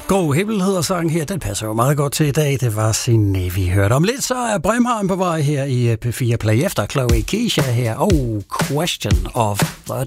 God himmel hedder sangen her, den passer jo meget godt til i dag. Det var Signe, vi hørte om lidt. Så er Brøndholm på vej her i P4 Play efter Chloe Keisha her. Question of the